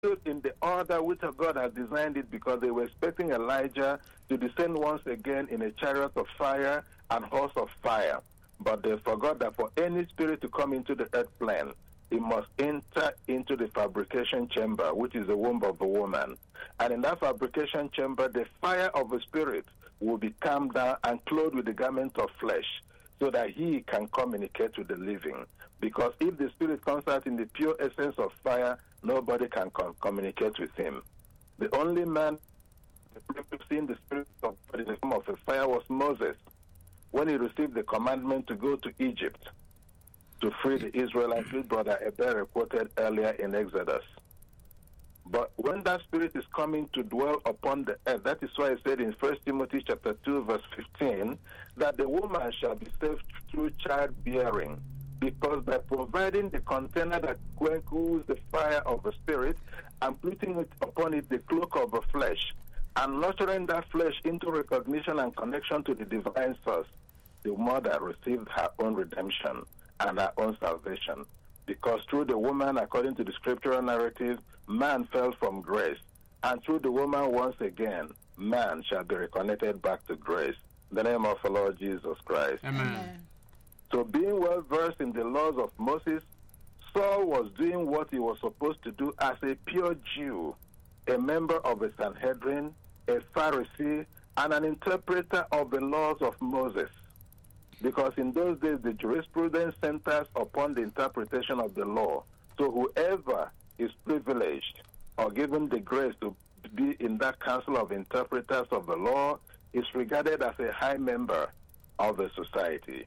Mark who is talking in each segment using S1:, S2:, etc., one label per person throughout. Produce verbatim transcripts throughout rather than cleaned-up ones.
S1: in the order which God has designed it, because they were expecting Elijah to descend once again in a chariot of fire and horse of fire. But they forgot that for any spirit to come into the earth plane, it must enter into the fabrication chamber, which is the womb of the woman. And in that fabrication chamber, the fire of the spirit will be calmed down and clothed with the garment of flesh, so that he can communicate with the living. Because if the spirit comes out in the pure essence of fire, nobody can com- communicate with him. The only man seeing the spirit of God in the form of a fire was Moses, when he received the commandment to go to Egypt to free the Israelites, which Brother Ebere quoted earlier in Exodus. But when that spirit is coming to dwell upon the earth, that is why it said in First Timothy chapter two, verse fifteen, that the woman shall be saved through childbearing, because by providing the container that cools the fire of the spirit and putting it upon it the cloak of the flesh, and nurturing that flesh into recognition and connection to the divine source, the mother received her own redemption and her own salvation. Because through the woman, according to the scriptural narrative, man fell from grace. And through the woman, once again, man shall be reconnected back to grace. In the name of the Lord Jesus Christ.
S2: Amen.
S1: So being well versed in the laws of Moses, Saul was doing what he was supposed to do as a pure Jew, a member of the Sanhedrin, a Pharisee, and an interpreter of the laws of Moses. Because in those days, the jurisprudence centers upon the interpretation of the law. So whoever is privileged or given the grace to be in that council of interpreters of the law is regarded as a high member of the society.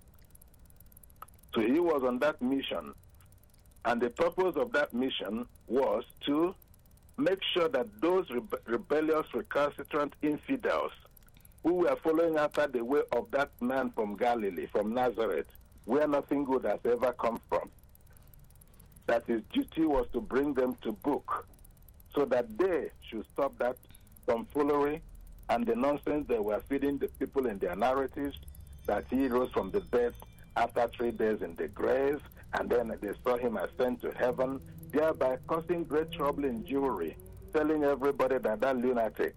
S1: So he was on that mission. And the purpose of that mission was to make sure that those rebe- rebellious, recalcitrant infidels who were following after the way of that man from Galilee, from Nazareth, where nothing good has ever come from, that his duty was to bring them to book, so that they should stop that tomfoolery and the nonsense they were feeding the people in their narratives, that he rose from the dead after three days in the grave, and then they saw him ascend to heaven, thereby causing great trouble in Jewry, telling everybody that that lunatic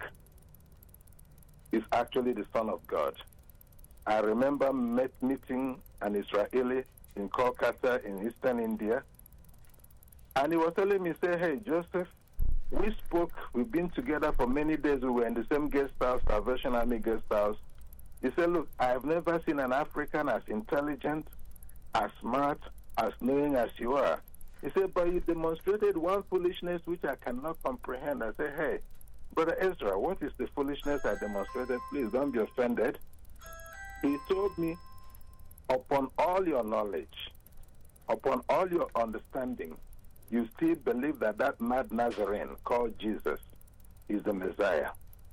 S1: is actually the Son of God. I remember met, meeting an Israeli in Kolkata in eastern India, and he was telling me, say, hey, Joseph, we spoke, we've been together for many days, we were in the same guest house, Salvation Army guest house. He said, look, I have never seen an African as intelligent, as smart, as knowing as you are. He said, but you demonstrated one foolishness which I cannot comprehend. I said, hey, Brother Ezra, what is the foolishness I demonstrated? Please don't be offended. He told me, upon all your knowledge, upon all your understanding, you still believe that that mad Nazarene called Jesus is the Messiah.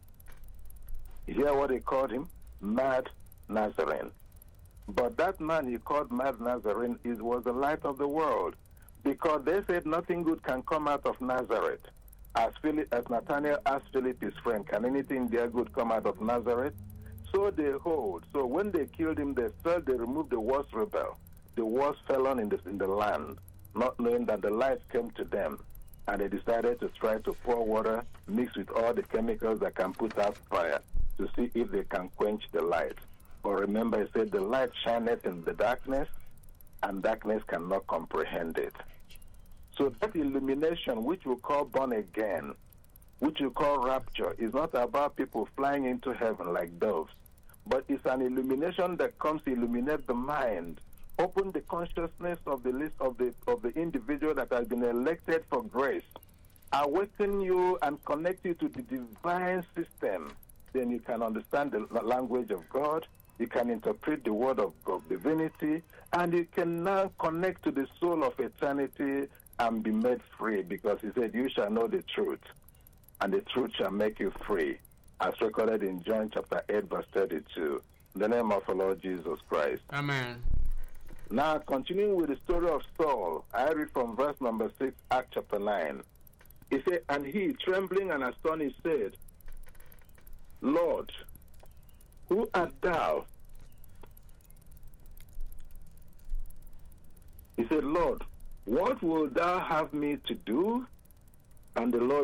S1: You hear what he called him? Mad Nazarene. But that man he called Mad Nazarene is, was the light of the world, because they said nothing good can come out of Nazareth. As, Philip, as Nathanael asked Philip, his friend, can anything there good come out of Nazareth? So they hold. So when they killed him, they felt they removed the worst rebel, the worst felon in the, in the land, not knowing that the light came to them. And they decided to try to pour water mixed with all the chemicals that can put out fire to see if they can quench the light. But remember, he said, the light shineth in the darkness, and darkness cannot comprehend it. So that illumination, which we call born again, which we call rapture, is not about people flying into heaven like doves, but it's an illumination that comes to illuminate the mind, open the consciousness of the list of the of the individual that has been elected for grace, awaken you and connect you to the divine system. Then you can understand the language of God, you can interpret the word of, of divinity, and you can now connect to the soul of eternity and be made free, because he said, you shall know the truth, and the truth shall make you free, as recorded in John chapter eight, verse thirty-two. In the name of the Lord Jesus Christ.
S2: Amen.
S1: Now, continuing with the story of Saul, I read from verse number six, Acts chapter nine. He said, and he, trembling and astonished, said, Lord, who art thou? He said, Lord, what wilt thou have me to do? And the Lord